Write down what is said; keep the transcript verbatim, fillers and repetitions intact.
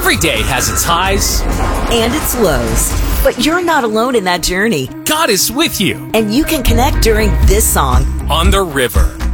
Every day has its highs and its lows. But you're not alone in that journey. God is with you And you can connect during this song. on the river.